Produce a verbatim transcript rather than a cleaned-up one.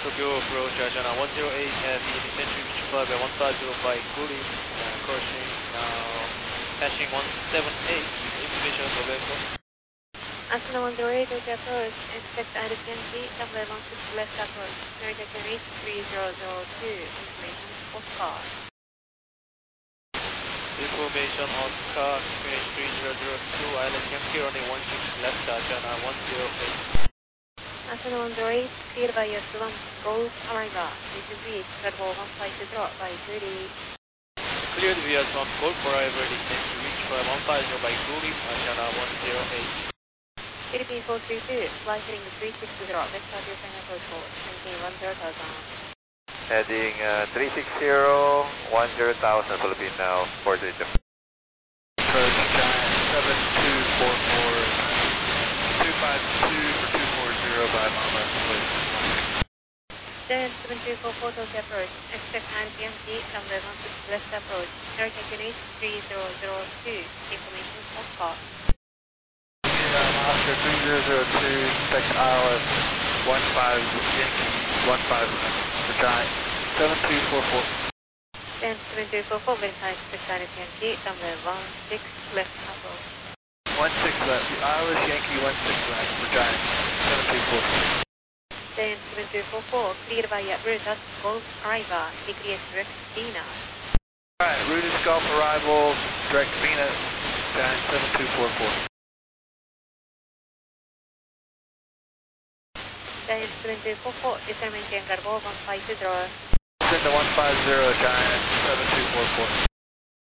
Tokyo approach, China one zero eight, uh, the Century Beach Club at one five zero by Guri, uh, crossing now, passing one seven eight, information for vehicle. Asuna one zero eight, Tokyo approach, expect R T M T, runway one six left approach, American reach three zero zero two, information Oscar. Information Oscar, finish three zero zero two, Island Yankee, runway one six left, China one zero eight. Asuna one zero eight, cleared by S one, Golf Arriva, this is reach, Redwall one five zero by Guri. Cleared via one Golf Arriva, descent to reach for one five zero by Guri, China one zero eight. Philippine four three two, fly heading three six zero, let's start your final approach call, maintain one zero thousand. Heading uh, three six zero, one zero thousand, Philippine now, four three two. Approach Giant seven two four four, two five two for two four zero by Mama, please. Giant seven two four four, Tokyo approach, expect R T M T, runway one six left approach, American reach three zero zero two, information Oscar. Oscar three zero zero two, expect I L S one five Yankee one five for Giant seven two four four. Giant seven two four four, verify expect R T M T, runway one six left approach. one six left, I L S Yankee one six left for Giant seven two four four. Giant seven two four four, cleared by route at Golf Arriva, decrease direct Dina. Alright, route is Golf Arrival, direct Venus, Giant seven two four four. Giant seven two four four, descend maintain Garbo one five zero. Send to one five zero, Giant seven two four four.